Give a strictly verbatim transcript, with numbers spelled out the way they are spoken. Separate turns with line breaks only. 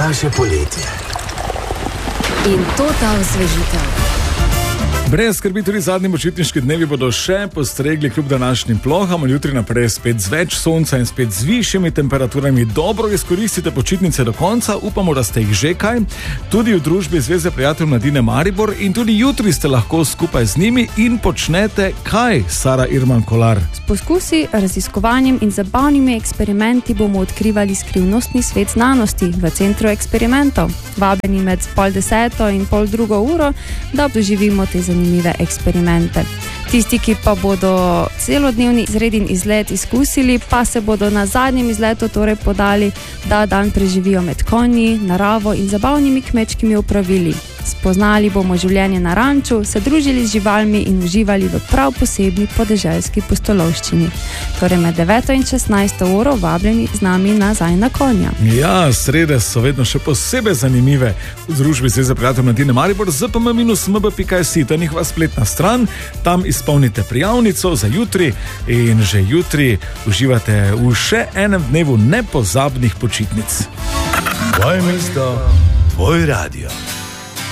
naše poletje.
In to ta osvežitev.
Brez skrbi, tudi zadnji počitniški dnevi bodo še postregli kljub današnjim ploham, jutri naprej spet z več sonca in spet z višjimi temperaturami. Dobro izkoristite počitnice do konca, upamo, da ste jih že kaj. Tudi v družbi Zveze prijateljev mladine Maribor in tudi jutri ste lahko skupaj z njimi in počnete kaj, Sara Irman Kolar?
S poskusi, raziskovanjem in zabavnimi eksperimenti bomo odkrivali skrivnostni svet znanosti v Centru eksperimentov. Vabljeni med pol deseto in pol drugo uro, da doživimo te zanimive eksperimente. Tisti, ki pa bodo celodnevni izredni izlet izkusili, pa se bodo na zadnjem izletu torej podali, da dan preživijo med konji, naravo in zabavnimi kmečkimi opravili. Spoznali bomo življenje na ranču, se družili z živalmi in uživali v prav posebni podeželski pustolovščini. Torej med deveto in šestnajsto uro vabljeni z nami nazaj na konja.
Ja, srede so vedno še posebej zanimive v družbi Zveze prijateljev mladine Maribor, z p m minus m b pika s i, to je njihova spletna stran, tam izpolnite prijavnico za jutri in že jutri uživate v še enem dnevu nepozabnih počitnic.
Tvoje mesto, tvoj radio.